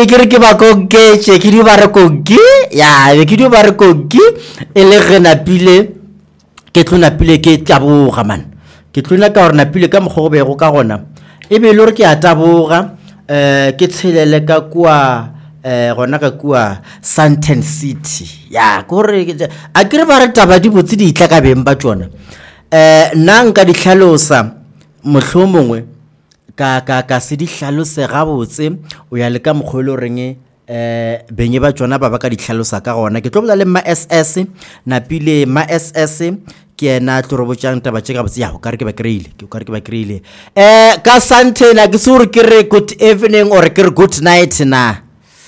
ke re ke ba konketše ke di ba re konke ya ke di ba re konke e le ge napile ke tlo napile ke taboga man ke tlona ka gore napile ka mokgwa go bego ka gona e be le gore ke a taboga ke tshelele ka kwa gona ka kwa Sandton City ya gore a ke re ba re taba di botse di itla ka beng ba tsona nna nka di tlhalosa mohlomongwe ka se di hlalose gabotse o ya le ka mokgwelo reng benye ba tsona ba ka di tlhalosa ka gona ke tlo bola le ma SS napile ma SS ke ena tlorobotjang taba tse gabotse ya o ka re ke ba kreile ka Sandton a ke se gore ke re good evening or ke re good night na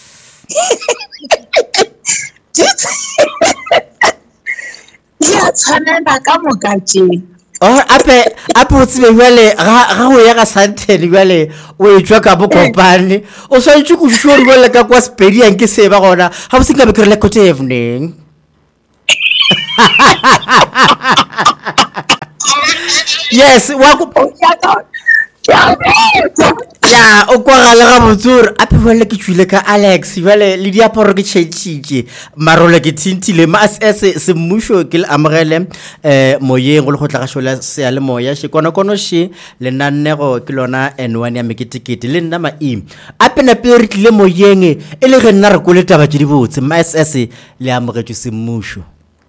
ya tshwanela ka mokatše ape o tsebe bjale ga o ya ka Sandton bjale o etswa ka bokopane o swantse go šore bjale ka kwa Spediang ke se ba gona ga botse nka be ke re le good evening yes ya o kwagale ga botsore ape bjale ke tswile ka Alex bjale le diaparo ke tšhentšitše marole ke thintile se mmušo ke le amogele moyeng go le go tla ga šola seyalemoya šekonokono še lenannego ke lona N1 ya meketekete le nna maim ape nape re tlile moyeng e le ge nna re kole taba tše di botse ma SS le amogetšwe semmušo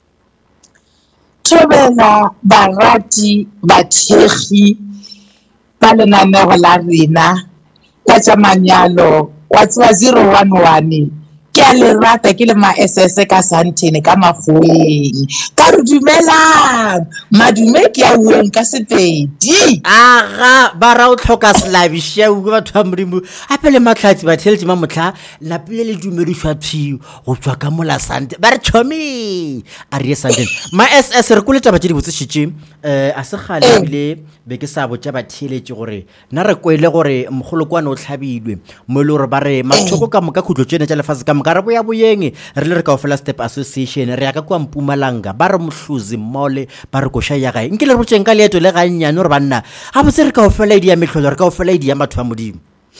thobela barati bathegi ba lenanego la rena ka tša manyalo wa tswa 011 ke a le rata ke le ma SS ka Sandton ka mafoeng ka re dumelang madume ke a bueng ka Sepedi aga ba ra o tlhoka slavisha o ba thwa modimo ape le matlhatsi ba theletse ma motla la pele le dumediswa phiyo go tswa ka mola Sandton ba re chomi a re Sandton ma SS re kole taba tše di botse šitše a se gale bile be ke sa botša ba theletse gore na re kwele gore mogolokwane o tlhabilwe mo le gore ba re mathoko ka moka khutlo tsene tša lefase ka moka re boya boyeng re le re ka ofela Step Association re ya ka kwa Mpumalanga ba re mohluzi mole ba re koša ya gae nke le re botseng ka leeto le ga nnyane gore banna ga botse re ka ofela idi ya metlholo re ka ofela idi ya matho a modimo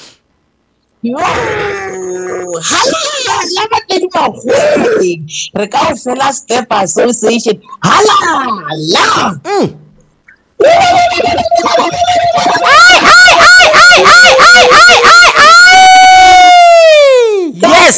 re ka ofela Step Association halala yes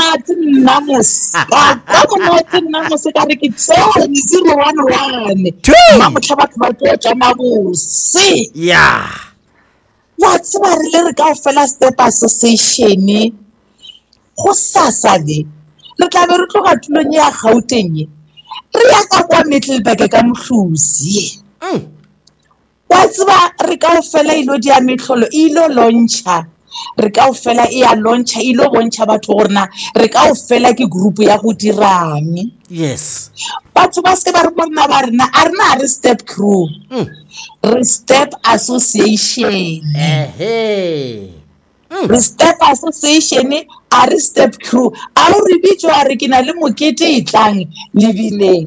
namo se ka re ke tsone 011 ma motho ba tla tsama bose ya wa tsaba re ka ofela Step Association go sasane re tla be re tloga tulong ya Gauteng re ya ka kwa Middelburg ka Mohluzi wa tsaba re ka ofela ilo dia metlholo ilo launcha re ka ofela e ya launcha ilo bontsha batho gorena re ka ofela ke group ya go dirang yes batho ba se ba re bona ba rena a rena re Step Crew re Step Association re Step Association a re Step Crew a re bitšwa re kena le mokete itlang lebileng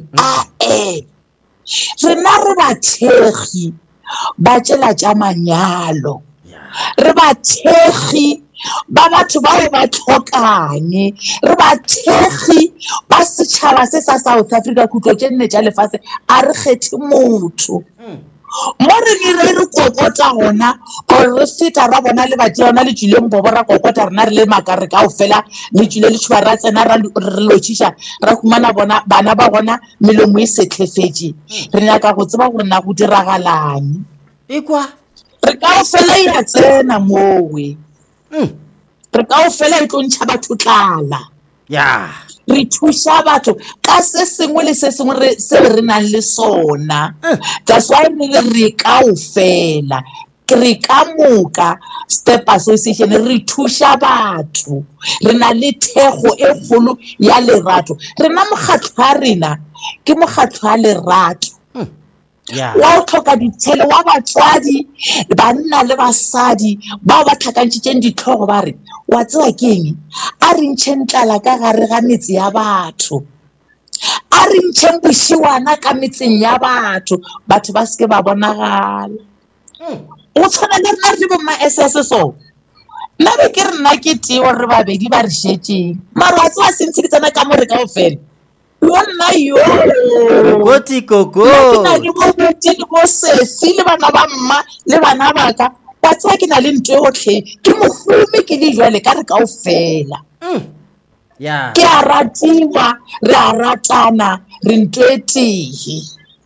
rena re bathegi ba tšela tša manyalo re bathegi ba batho ba ba tlhokane re bathegi ba setšhaba se sa South Africa khutlo tše nne tša lefase a re kgethe motho mo re re kokota gona gore re feta ra bona le batsena le tšileng bobo ra kokota rena re le makare ka ofela le tšile le tšhwa ra tsena ra lotšiša ra humana bona bana ba gona melomo e setlefetše re nyaka go tseba gore na go diragalang ekwa re ka ofela ya tsena mowe re ka ofela e tlo ntšha batho tlala ya re thuša batho ka se sengwe le se sengwe se re nang le sona that's why re ka ofela re ka moka Step Association re thuša batho re na le thego e kgolo ya lerato re na mokgatlo a rena ke mokgatlo a lerato wa o tlhoka ditshele wa batswadi banna le basadi bao ba tlhakantšitšeng ditlhogo ba re wa tsewa ke eng a re ntšheng tlala ka gare ga metse ya batho a re ntšheng bošiwana ka metseng ya batho ba seke ba bonagala o tshwana le rena re bo ma SS so nna be ke re nna ke tee gore re babedi ba re šetšeng mara wa tseba sentse ke tsena ka more kao fela yo nna yo Koti koko. ke na le bo boti le bo sesi le bana ba mma le bana baka wa tseba ke na le nto yotlhe ke mogome ke le jwale ka re kao fela Ya. ke a ratiwa re a ratana re nto e tee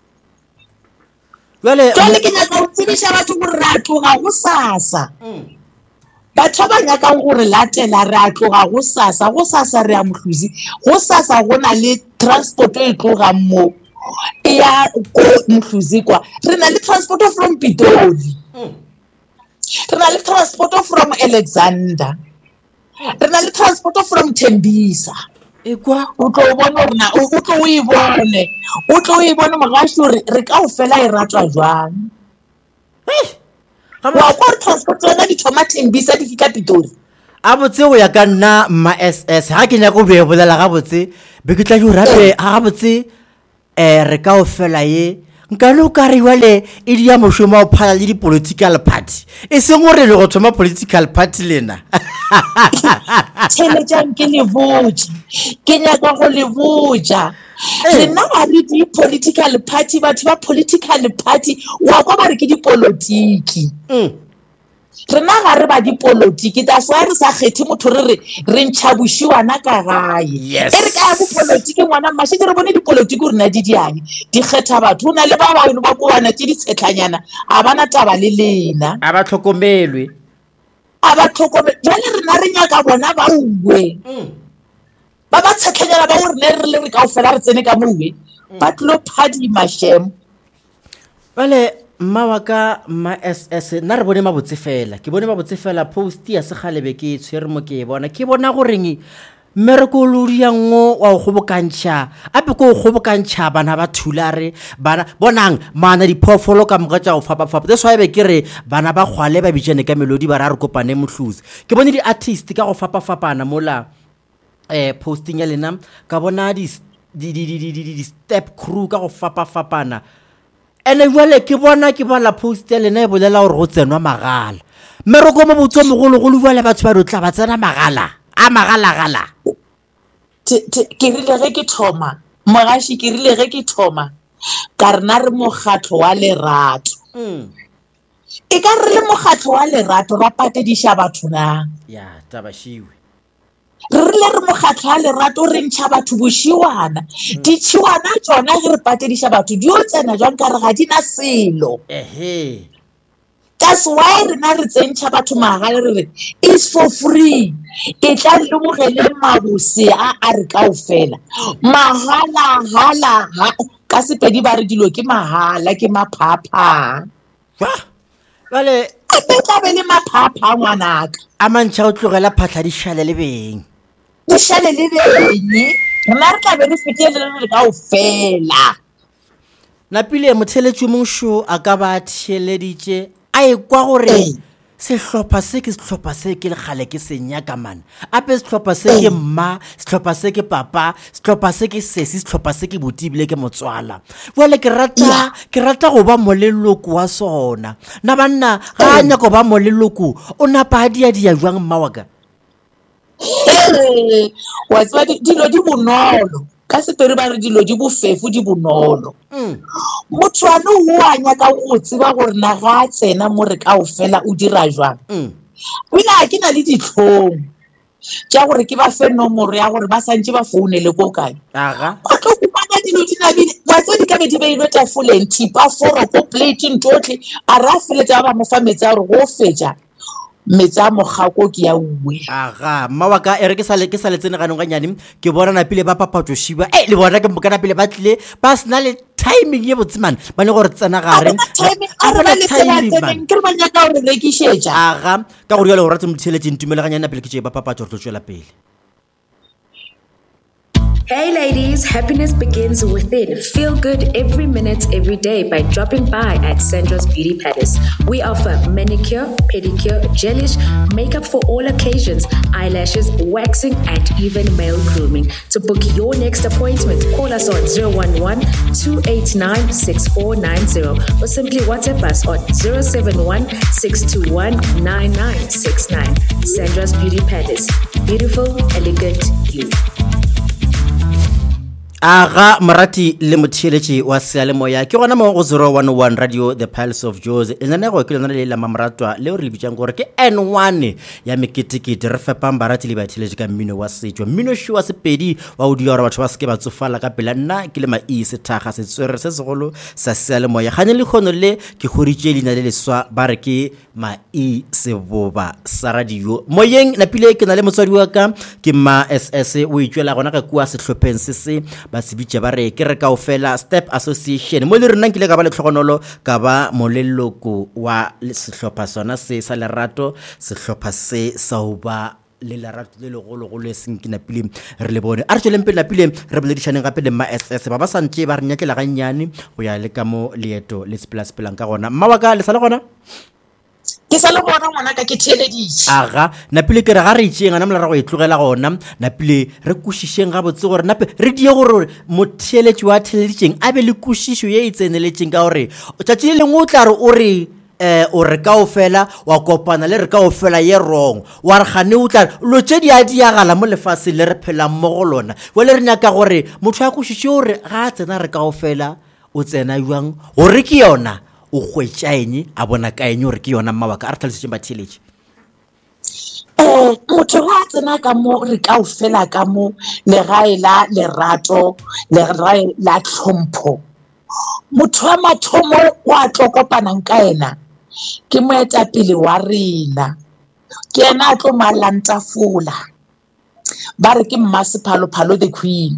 Jwale jwale ke nyaka go tsebiša batho gore re a tloga go sasa batho ba nyakang gore latela re a tloga go sasa re a Mohlosi go sasa go na le transport e tlogang mo e ya ko Mohlosi kwa re na le transport from Pitoli re na le transport from Alexander re na le transport from Tembisa ekwa o tlo bona rena o tlo o ibone mogashi gore re ka o fela e ratwa jwang wa kwa transport yona di thoma Tembisa di fika Pitoli a botse go ya ka nna mma SS ha ke nyaka go be bolela ga botse be ke tla jo rape ga botse re ka o fela ye nka lo ka re wale e dia moshomo o phala le di political party e seng gore le go thoma political party lena tshele jang ke le botse ke nyaka go le botsa rena ga re di political party batho ba political party wa kwa ba re ke dipolotiki rena ga re ba dipolotiki ta sa re sa kgethe motho re ntšhabušiwana ka gae e re ka ya bopolotiki ngwana mashitse re bone dipolotiki rena di diane di kgetha batho o na le ba bangwe ba koana tse di tshetlanyana a bana taba le lena a ba tlhokomelwe jale rena re nyaka bona ba uwe ba tshetlanyana ba gore ne re le re ka o fela re tsene ka mowe ba tlo phadima shem vale mma wa ka mma SS nna re bone mabotse fela ke bone mabotse fela post ya segalebe ke tshwere mo ke bona goreng mmereko lodi ya ngo wa go bokantšha ape ko go bokantšha bana ba thulare bana bonang mana diphoofolo ka moka tša go fapa that's why be ke re bana ba kgwale ba bitšane ka melodi ba ra re kopane Mohlosi ke bone di-artist ka go fapafapana mola posting ya lena ka bona di step crew ka go fapafapana ene jwale ke bona ke bala post ya lena e bolela gore go tsenwa magala mmereko mo botso mogologolo jwale batho ba tla ba tsena magala a magala ke rile ge ke thoma mogashi ke rile ge ke thoma ka rena re mokgatlo wa lerato e ka re le mokgatlo wa lerato ba patediša batho na ya tabashiwe re rile re mokgatlo wa lerato re ntšha batho bošiwana ditšhiwana tsona ge re patediša batho di o tsena jwang ka re ga di na selo that's why rena re tsentšha batho magale re re is for free e tla le mogele mabose a re ka o fela mahala ka sepedi ba re dilo ke mahala ke maphapha vale a tla be le maphapha ngwanaka a mantšha o tlogela phatla di šale le beng rena re tla be re fetele re ka o fela napile motheletši mongšo a ka ba theeleditše a ekwa gore sehlopha se ke le gale ke senyaka man ape sehlopha se ke mma sehlopha se ke papa sehlopha se ke sesi sehlopha se ke botibile ke motswala jwale ke rata go ba moleloko wa sona na banna ga a nyako ba moleloko o napa dia jwang mma wa ka wa tseba dilo di bonolo ka setori ba re dilo di bofefo di bonolo motho a no ho a nyaka go tseba gore na ga tsena mo re ka o fela o dira jwang wena ke na le ditlhong tša gore ke ba fe nomoro ya gore ba santse ba founele ko kae aga ba tlo kopana dilo di nabile wa tse di ka be di beilwe tafoleng thipa foroko plateng totlhe a ra feletsa ba mo fa metsi a gore go fetša metsa mogako ke ya uwe aga mma wa ka ere ke sale tsene ganong ga nyane ke bona na pele ba papatso shiba le bona ke mokana pele ba tlile ba sna le timing ye botsimane ba le gore tsena gare ke re ba nyaka gore rekišetša aga ka gore yalo go ratse motheletše ntumeleganyana pele ke tšee ba papatso re tlo tšwela pele Hey ladies, happiness begins within. Feel good every minute, every day by dropping by at Sandra's Beauty Palace. We offer manicure, pedicure, gelish, makeup for all occasions, eyelashes, waxing, and even male grooming. To book your next appointment, call us on 011-289-6490 or simply WhatsApp us on 071-621-9969. Sandra's Beauty Palace. Beautiful, elegant you. Aga marati le motheletši wa sealemoya ke gona mo go 011 radio the Pulse of Jozi lenaneo ke lona le la mamratwa le re le bitsang gore ke N1 ya meketekete re fepang barati le batheletši ka mmino wa setšo mmino shi wa sepedi wa o dira gore batho ba se ke ba tsofala ka pela nna ke le maise thaga se tswere se segolo sa sealemoya gane le khono le ke goritše lena le leswa ba re ke maise boba sa radio moyeng napile ke na le motswadi wa ka ke ma SS o itšwela gona ka kua sehlopheng se ba se bitša ba re ke re ka ofela Step Association mo le rena nkile ka ba le tlhogonolo ka ba moleloko wa sehlopha sona se sa lerato sehlopha se sa uba le lerato le legolo le senkina pile re le bone a re tsweleng pele napile re boledišaneng gape le ma SS ba ba santše ba re nyakela ga nnyane go ya le ka mo leeto le seplas pelang ka gona mma wa ka le sa le gona ke sa le bona ngwana ka ke theleditše aga napile ke re ga re itšeng ana mola ra go e tlogela gona napile re kušišeng ga botse gore nape re die gore motheletši wa theleditšeng a be le kušišo ye e tseneletšeng ka gore tšatši le lengwe o tla re o re ka ofela wa kopana le re ka ofela ye wrong wa re gane o tla lo tše di a diagala mo lefatsheng le re phelang mo go lona wa le re nyaka gore motho a kušiše gore ga a tsena re ka ofela o tsena jwang gore ke yona o khwetšaene a bona kaene gore ke yona mabaka a re tlhalosetse batheletši motho ga a tsena ka mo re ka ofela ka mo legae la lerato legae la tlhompho motho wa mathomo wa tlo kopanang ka ena ke moetapele wa rena ke ena a tlo malantafola ba re ke Mmasepalo the Queen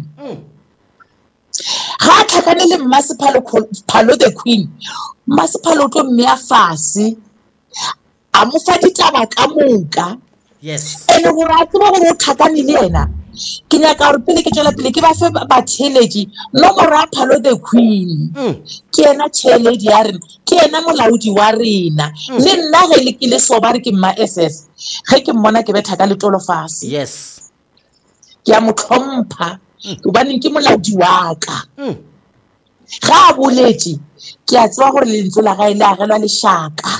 ga a tlhakane le Mmasepalo the Queen Mmasepalo o tlo mmea fase a mo fa ditaba ka moka yes ene gore a tseba gore o tlhakane le ena ke nyaka gore pele ke tswela pele ke ba fe batheletši nomoro ya Phalo the Queen ke ena tšheledi ya rena ke ena molaodi wa rena le nna ge ke le so ba re ke mma SS ge ke mmona ke betha ka letolo fase yes ke a mo tlhompha gobaneng ke molaodi wa ka ga a boletše ke a tseba gore lentswe la gae le agelwa lešaka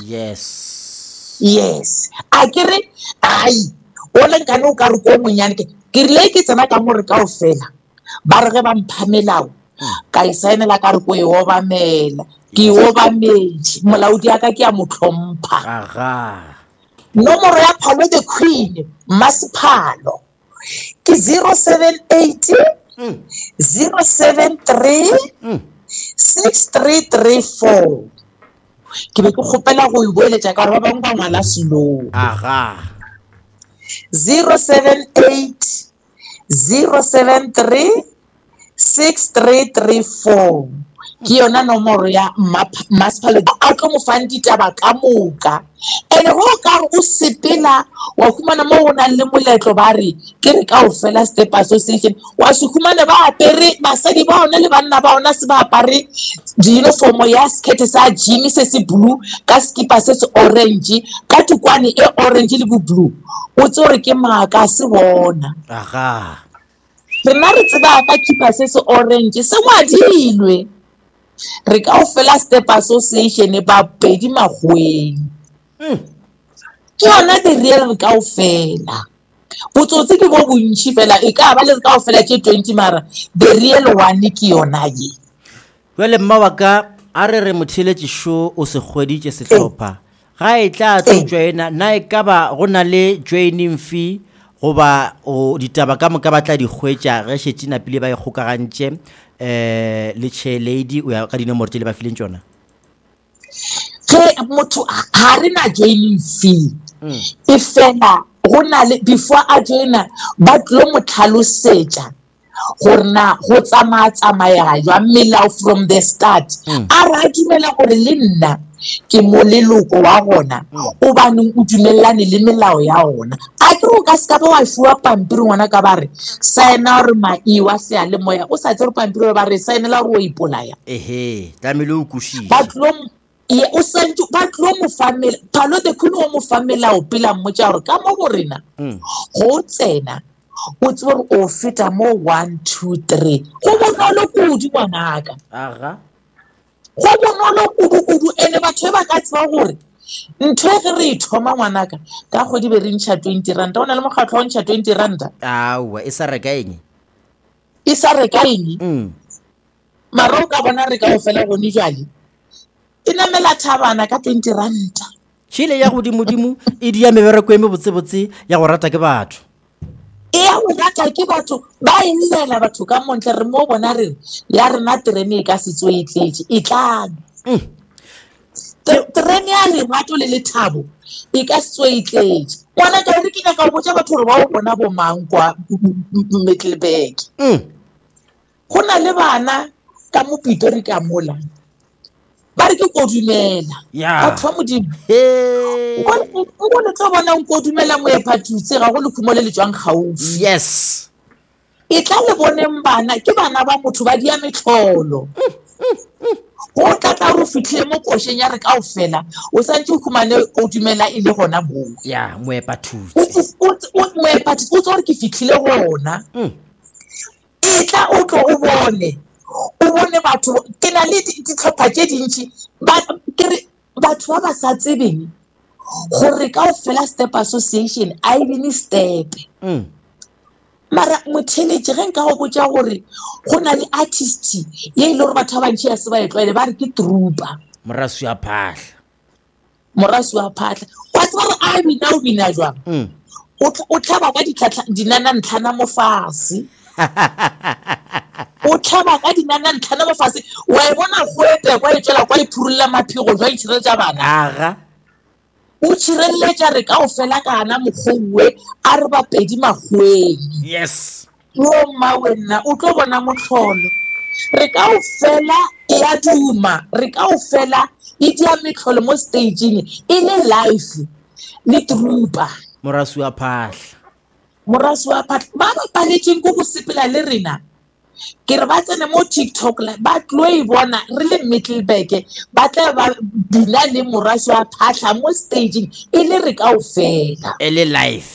yes a kere ai o le nkane o ka re ko monyane ke rile ke tsena ka more ka ofela ba re ge ba mphamelao ka e saenela ka re ko e obamela ke obametše molaodi ya ka ke a mo tlhompha nomoro ya Phalo the Queen Mmasepalo ke 078 073 6334 ke be ke kgopela go e boeletša ka re ba bangwe ba ngwala slow 078 073 6334 ke yona nomoro ya Mmasepalo a tlo mo fang ditaba ka moka ene go ka re o sepela wa khumana mo ona le moletlo ba re ke re ka ofela Step Association wa se khumana ba apere basadi ba ona le banna ba ona se ba apare di uniform ya skirt sa jean se se blue ka skipa se se orange ka tukwane e orange le blue o tsore ke maaka se bona rena re tseba ka kipa se se orange se ngwadilwe re ka ofela Step Association ba pedi magweng ke yona the real re ka ofela botsotsi ke bo bontši fela e ka ba le ka ofela ke 20 mara the real one ke yona ye wele mma wa ka a re motheletši sho o se kgweditše sehlopha ga e tla tswetšwa ena na e ka ba go na le joining fee goba o ditaba ka moka ba tla di hwetša ge šetše napile ba e kgokagantše le tšheledi o ya ka dinomoro tše le ba fileng tšona ge motho ha re na joining fee e fela go na le before a joina ba tlo mo tlhalosetša gore na go tsamaya jwa melao from the start a re a dumela gore le nna ke mo leloko wa gona o baneng o dumellane le melao ya gona a ke o ka se ka ba wa fiwa pampiri ngwana ka ba re saena gore maiwa sealemoya o sa tse re pampiri ba re saenela gore o ipolaya tlamehile o kušitše ba tlo mo famela phalo de khune o mo famela o pela mmotsa gore ka mo go rena go tsena o tse gore o feta mo 1 2 3 go bonolo kudu ngwanaka go bonolo kudu ene batho ba ka tswa gore ntho e re ithoma ngwanaka ka go di be re ntšha 20 rand ona le mokgatlho wa ntšha 20 rand aowa e sa reka eng mara o ka bona re ka go fela gone jwale e namela thabana ka 20 rand tšhile ya godimodimo e dia mebereko e mebotsebotse ya go rata ke batho ya go rata ke batho ba inlela batho ka montle re mo bona re ya rena terene e ka setso e tletse e tlang terene ya lerato le lethabo e ka setso e tletse ngwana ka re ke nyaka go botsa batho gore ba o bona bo mang kwa Middelburg go na le bana ka mo Pitori ka mola ba re ke kodumela batho ba modimo o le tla bona o kodumela mo e phathutse ga go le khumole le tswang gaufi yes e tla le boneng bana ke bana ba motho ba dia metlholo go tla re fitlhile mo košeng ya re ka ofela o santse o khumane o dumela e le gona mo mo e phathutse o tsore ke fitlhile gona e tla o tlo o bone batho ke na le ditlhopha tse dintsi batho ba ba sa tsebeng gore ka ofela Step Association a e bene step mara motheletše ge nka go botsa gore go na le artist ye e le gore batho ba bantši ya se ba e tlwaele ba re ke Trooper morasu wa phahla wa tseba gore a bina o bina jwang o tlhaba ka dinana ntlhana mo fase o tlhaba ka dinana ntlhana mo fase wa e bona goete kwa e tswela kwa e phurulla maphego jwa itshireletša bana o tšhireletša re ka o fela kana mokgouwe a re bapedi magweng yes yo mmawe nna o tlo bona motlholo re ka o fela e a duma re ka o fela e dia metlholo mo stageng e le live le Trooper morasu wa phahla ba ba paletseng go go sepela le rena ke re ba tsene mo TikTok ba tlo e bona re le Middelburg ba tla ba bina le morasu wa phahla mo staging e le re ka o fela e le live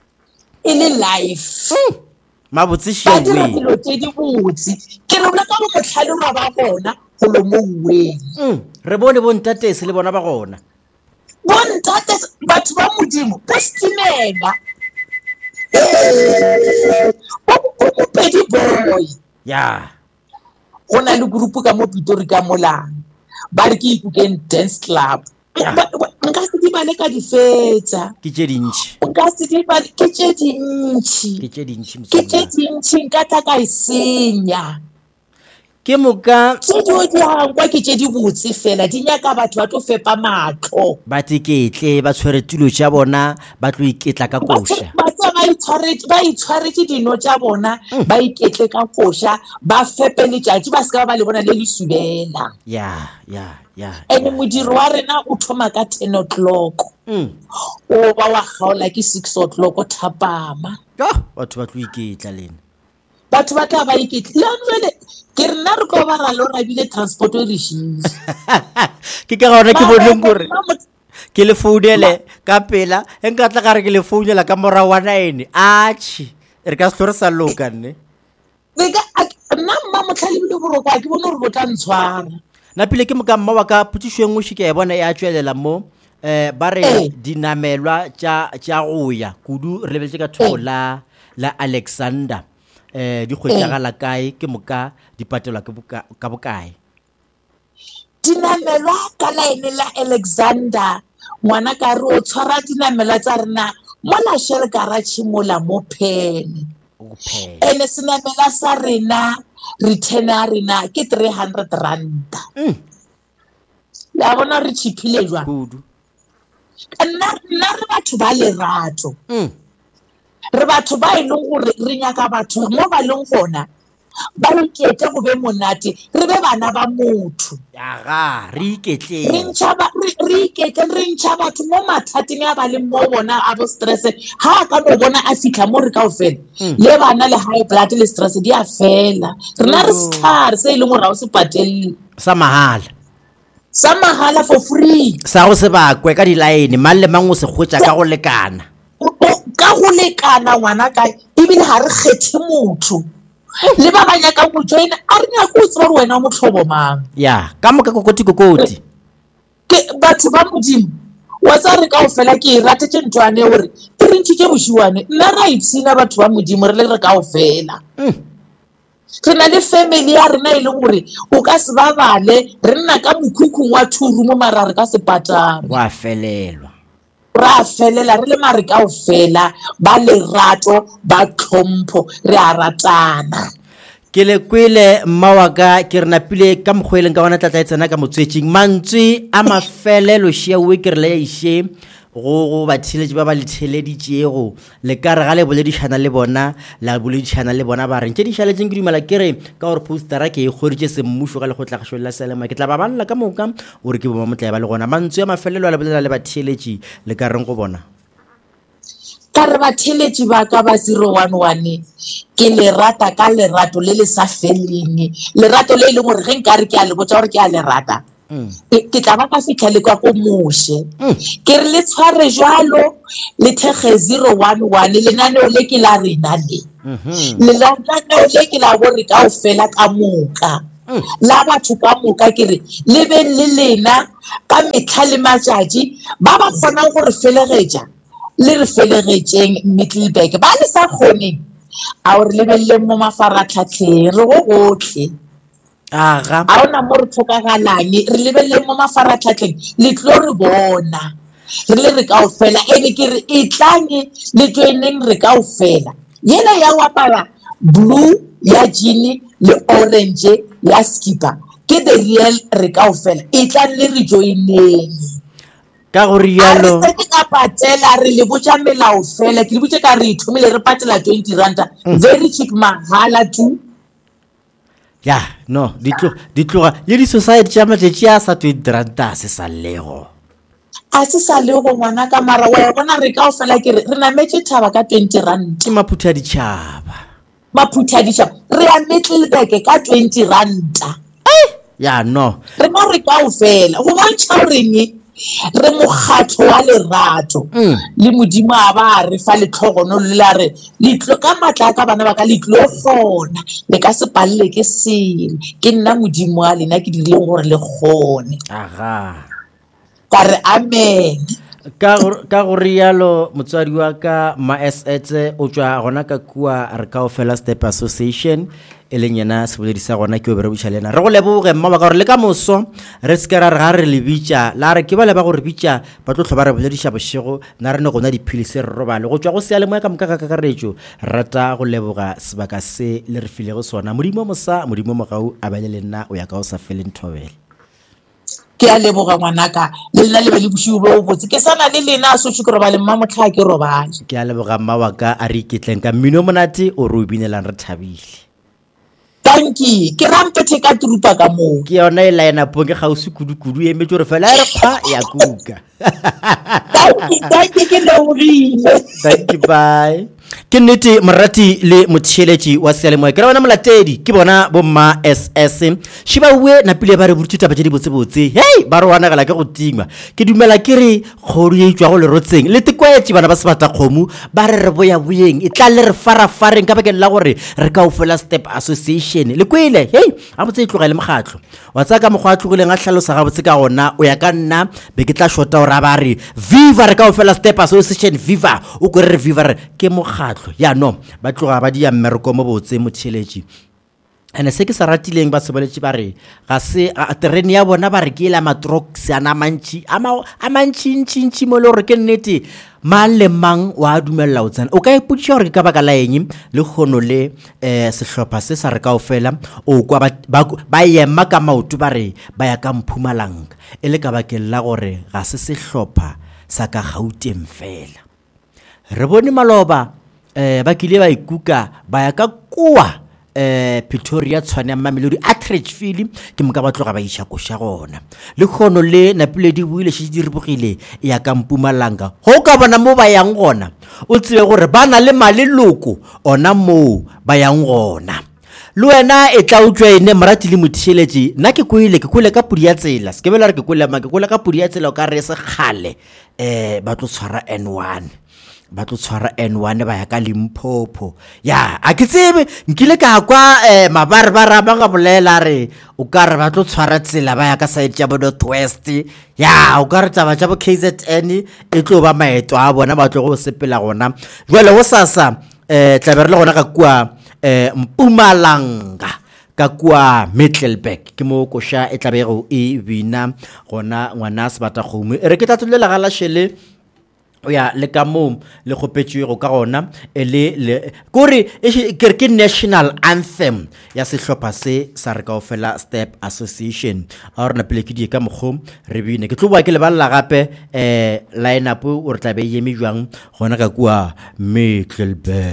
mabotse ba dira dilo tse di botse ke re bona ka go motlhalora ba bona go lo mo uweng re bone bontatese le bona ba gona bontatese batho ba modimo bo stimela o pedi boy go na le grupo ka mo Pitori ka molang ba re ke Ikukeng Dance Club nka se di bale ka di fetsa ke tše dintši nka se di bale ke tše dintši nka tla ka e senya ke moka tše dio di hangwa ke tše di botse fela di nyaka batho ba tlo fepa matlo ba teketle ba tshwere tulo tša bona ba tlo iketla ka koša ba itshwaretse dino tša bona ba iketle ka koša ba fepe letšatši ba se ka ba le bona le lesubela ene modiri wa rena o thoma ka 10 o'clock o ba wa kgaola ke 6 o'clock thapama batho ba tlo iketla lena batho ba tla ba iketle le ke rena re tlo ba ra lo rabile transport e re šitše ke ka gona ke boneng gore ke le founele ka pela e nka tla gare ke le founela ka mora wa 9 atšhi re ka se tlo re sa loka nne nna mma motlhalebile gore kwa ke bone gore bo tla ntshwara napile ke moka mma wa ka phutišo e nngwe ke ya bona e a tswelela mo ba re dinamelwa tša go ya kudu re lebeletse ka thoko la Alexander di kgwetšagala kae ke moka di patelwa ka bokae dinamelwa ka laene la Alexander ngwana ka re o tshwara dinamelwa tsa rena mo la Shell garage mola mo Phene ene senamela sa rena return ya rena ke 300 rand la bona re tšhiphile jwang nna re batho ba lerato re batho ba e leng gore re nyaka batho mo ba leng gona ba iketse go be monate re be bana ba motho aga re iketle re iketle re ntšha batho mo mathateng a ba le mo bona a bo stress ha ka no bona a fitlha mo re ka ofela le bana le high blood le stress di a fela rena re setlhare se e leng gore ga o se patelele sa mahala for free sa go se bakwe ka di-line mang le mang o se kgotsa ka go lekana ngwana ka ebile ga re kgethe motho le ba ba nyaka go joina a re nyaka o tseba gore wena o motlhobo mang ya ka moka kokoti ke batho ba modimo wa tsa re ka ofela ke e ratetse ntwane gore e re ntšhitše bošiwane nna ra ipshina batho ba modimo re le re ka ofela re na le family ya rena e leng gore o ka se ba bale re nna ka mokhukhung wa thuru mo mara re ka se patama wa felelwa ra felela re le mare ka ofela ba lerato ba tlhompho re a ratana ke le kwele mmawaka ke re napile ka mokgweleng ka bona tlatla e tsena ka motswetšing mantswe a mafelelo šeawe ke re le ya iše go batheletši ba ba letheleditšego le ka re ga le boledišana le bona la boledišana le bona ba reng tše di šaletseng ke dumela ke re ka gore postara ke e kgoditše semmušo ka lekgotlagišo la selema ke tla ba banla ka moka gore ke boma motlae ba le gona mantswe a mafelelo a le bolela le batheletši le ka reng go bona ka re batheletši ba ka ba 011 ke le rata ka lerato le le sa feleng lerato le e leng gore ge nka re ke a le botsa gore ke a le rata ke tla ba ka fitlha le kwa ko moše ke re le tshware jalo le thege 011 lenaneo le ke la rena lenaneo le ke la bore ka ofela ka moka la batho ka moka ke re le be le lena ka metlha le matšatši ba ba kgonang gore felegetša le re felegetšeng Middelburg ba le sa kgoneng a gore lebelele mo mafaratlhatlheng re go gotlhe aga a ona mo re tlhokagalang re lebelele mo mafaratlhatlheng le tlo re bona re le re ka ofela ene ke re e tlange le tweneng re ka ofela yela ya apara blue ya jean le orange ya skipa ke the real re ka ofela e tla le re joineng ka go rialo a re ka patela re le botša melao fela ke le botše ka re ithomile re patela 20 ranta very cheap mahala tu ya no di tloga le di-society tša matšetši a sa 20 ranta se sa lego a se sa lego ngwana ka mara wa bona re ka ofela ke re nametše thaba ka 20 ranta ke maphutha ditšhaba re a Middelburg ka 20 ranta ya no re ba re ka ofela go bontšha goreng re mokgatho wa lerato le modimo a ba re fa letlhogono le la re letlo ka matla ka bana ba ka letlo gona le ka se palle ke sele ke nna modimo a lena ke dirile gore le gone aga ka re amen ka go rialo motswadi wa ka ma ss o tswa gona ka kua re ka ofela step association e leng yena seboledi sa gona ke o bere botša lena re go leboge mma ba ka gore le ka moso re se ke ra re ga re le bitša la re ke ba le ba gore bitša ba tlo tlhoba re bolediša bošego na re ne gona diphilisi re robale go tswa go sea le moya ka moka ka kakaretšo rata go leboga sebaka se le re filego sona modimo mosa modimo mogau a bele le nna o ya ka o sa feleng thobele ke a leboga ngwanaka le lena le be le bošigo bo botse ke sana le lena a sotse ke robale mma motlha ke robale ke a leboga mma wa ka a re iketleng ka mmino monate o re o binelang re thabile tanki ke rampethe ka trupa ka moo ke yona e line up ke gausi kudu e emetse gore fela re kgwa ya kuka tanki ke lebogile thank you bye ke nnete morati le motheletši wa sealemoya ke ra bona molatedi ke bona bomma ss šibauwe napile ba re borutse taba tše di botsebotse hei ba re wanagela ke go tingwa ke dumela ke re kgodu ye tšwa go lerotseng le tekwaetše bana ba sebata kgomo ba re boyaboyeng e tla le re farafareng ka bakeng la gore re ka ofela step association le kwele hei a botse e tloga le mokgatlo wa tsaya ka mokgwa a tlogileng a tlhalosa gabotse ka gona o ya ka nna be ke tla shota gore a ba re viva re ka ofela step association viva o kore re viva re ke mokgatlo ya no ba tloga ba dia mmereko mo botse motheletši ene se ke sa ratileng ba seboletše ba re ga se terene ya bona ba re ke la matrox ana mantši ntši mo le gore ke nnete mang le mang wa dumella o tsena o ka ipotšiša gore ke ka baka la eng le kgono le sehlopha se sa re ka ofela o kwa ba ema ka maoto ba re ba ya ka Mpumalanga e le ka bakeng la gore ga se sehlopha sa ka Gauteng fela re bone maloba ba kile ba ikuka ba ya ka kua Pretoria Tshwane Mamelodi Atteridgeville ke mo ka ba tloga ba isha ko sha gona le khono le Napile di buile shi di ribogile ya ka Mpumalanga go ka bona mo ba yang gona o tsebe gore bana le maleloko ona mo ba yang gona le wena e tla utswa ene Marati le Mothieletse nna ke kwile ka pudi ya tsela se ke bela re ke kwile ka pudi ya tsela o ka re se khale ba tlo tshwara N1 ba ya ka Limpopo ya a ke tsebe nkile ka kwa mabarabara ba ga bolela re o ka re ba tlo tshwara tsela ba ya ka side ya North West ya o ka re taba tsa bo KZN e tlo ba maeto a bona ba tlo go sepela gona jwale go sasa tla le gona ka kwa Mpumalanga ka kwa Middelburg ke mo kosha e tlabego e bina gona ngwana sebata kgomo re ke tatulela gala shele ya le ka mo le gopetšwe go ka gona le kore ke national anthem ya sehlopha se sa re kaofela Step Association a rena pele ke di ka mogho re bine ke tloba ke le balla gape line up o re tla be yemi jwang gona ka kwa Middelburg.